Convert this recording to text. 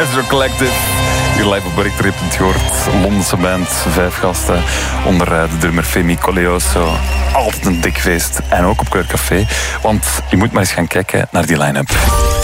Pleasure Collective. Hier live op Berktrip het gehoord. Londense band, 5 gasten. Onder de drummer Femi Coleoso. Altijd een dik feest. En ook op Kleurcafé. Want je moet maar eens gaan kijken naar die line-up.